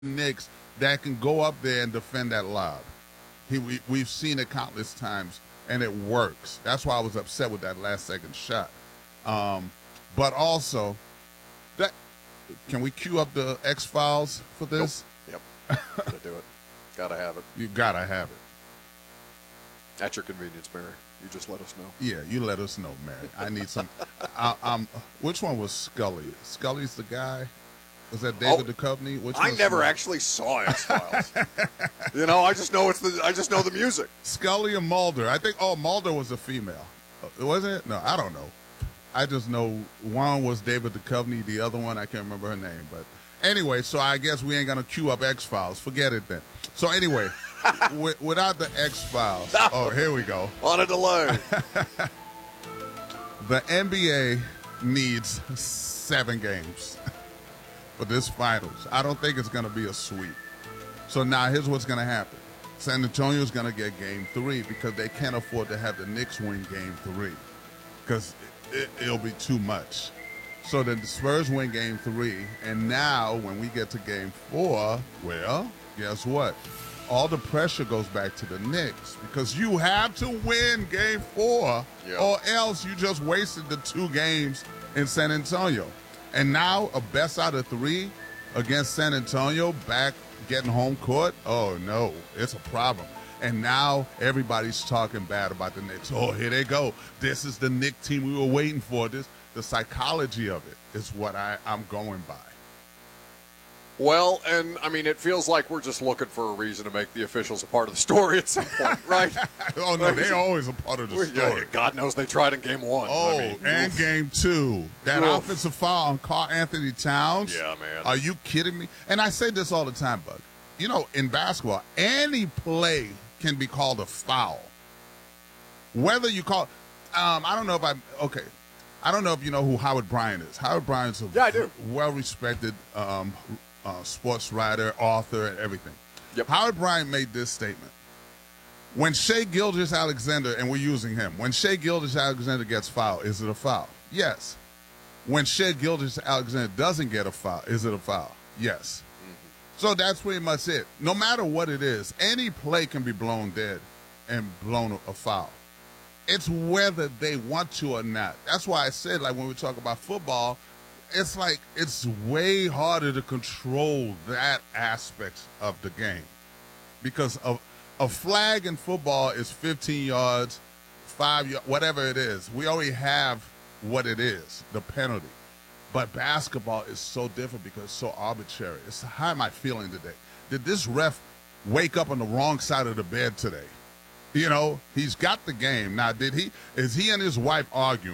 Knicks that can go up there and defend that lob. We've seen it countless times, and it works. That's why I was upset with that last-second shot. But also, that can we cue up the X-Files for this? Nope. Yep. Gotta do it. Gotta have it. You gotta have it. At your convenience, Mary. You just let us know. Yeah, you let us know, Mary. I need some. Which one was Scully? Scully's the guy. Was that David Duchovny? Which I never actually saw X-Files. I just know I just know the music. Scully and Mulder. I think. Oh, Mulder was a female. Wasn't it? No, I don't know. I just know one was David Duchovny. The other one I can't remember her name. But anyway, so I guess we ain't gonna queue up X-Files. Forget it then. So anyway, without the X-Files. Oh, here we go. On a delay. The NBA needs 7 games for this finals. I don't think it's going to be a sweep. So now here's what's going to happen. San Antonio's going to get game 3 because they can't afford to have the Knicks win game 3 because it'll be too much. So then the Spurs win game 3, and now when we get to game 4, well, guess what? All the pressure goes back to the Knicks because you have to win game 4 or else you just wasted the 2 games in San Antonio. And now a best out of 3 against San Antonio back getting home court. Oh, no, it's a problem. And now everybody's talking bad about the Knicks. Oh, here they go. This is the Knicks team we were waiting for. The psychology of it is what I'm going by. Well, and, I mean, it feels like we're just looking for a reason to make the officials a part of the story at some point, right? Oh, no, they're always a part of the story. Yeah, God knows they tried in game 1. Oh, and game 2. That offensive foul on Karl Anthony Towns. Yeah, man. Are you kidding me? And I say this all the time, Bug. In basketball, any play can be called a foul. Whether you call I don't know if you know who Howard Bryant is. Howard Bryant's a well-respected sports writer, author, and everything. Yep. Howard Bryant made this statement. When Shai Gilgeous-Alexander, and we're using him, when Shai Gilgeous-Alexander gets fouled, is it a foul? Yes. When Shai Gilgeous-Alexander doesn't get a foul, is it a foul? Yes. Mm-hmm. So that's pretty much it. No matter what it is, any play can be blown dead and blown a foul. It's whether they want to or not. That's why I said, like, when we talk about football, it's like it's way harder to control that aspect of the game because a flag in football is 15 yards, 5 yards, whatever it is. We already have what it is, the penalty. But basketball is so different because it's so arbitrary. It's how am I feeling today? Did this ref wake up on the wrong side of the bed today? He's got the game. Now, is he and his wife arguing?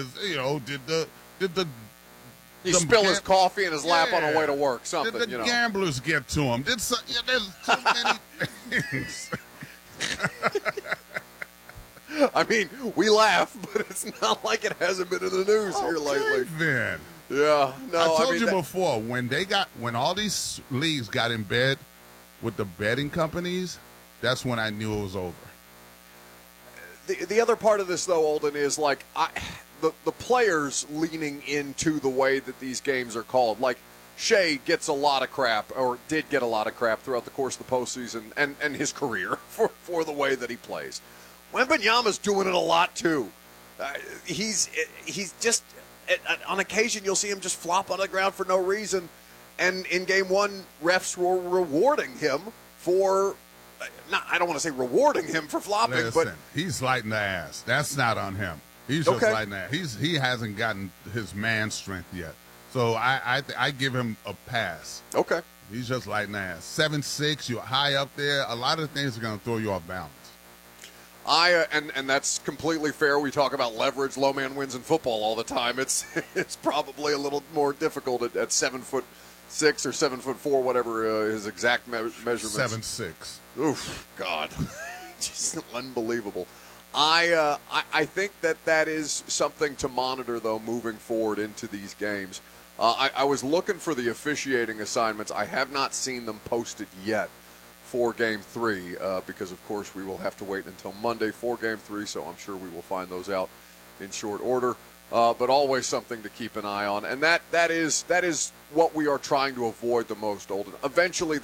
Did he spill his coffee in his lap on the way to work? Something, Did the gamblers get to him? There's too many things. I mean, we laugh, but it's not like it hasn't been in the news here lately. Then. Yeah. No, I told you before, when all these leagues got in bed with the betting companies, that's when I knew it was over. The other part of this, though, Olden, is like the players leaning into the way that these games are called. Like, Shai gets a lot of crap, or did get a lot of crap throughout the course of the postseason and his career for the way that he plays. Wembanyama's doing it a lot, too. He's just, on occasion, you'll see him just flop on the ground for no reason. And in game 1, refs were rewarding him for... I don't want to say rewarding him for flopping, but he's lighting the ass. That's not on him. He's just lighting the ass. He hasn't gotten his man strength yet. So I give him a pass. Okay. He's just lighting the ass. 7'6", you're high up there. A lot of things are going to throw you off balance. And that's completely fair. We talk about leverage. Low man wins in football all the time. It's probably a little more difficult at 7'6" or 7'4", whatever his exact measurements. 7'6". Oof, God, just unbelievable. I think that is something to monitor, though, moving forward into these games. I was looking for the officiating assignments. I have not seen them posted yet for Game 3 because, of course, we will have to wait until Monday for Game 3, so I'm sure we will find those out in short order. but always something to keep an eye on. And that is what we are trying to avoid the most, Olden. Eventually,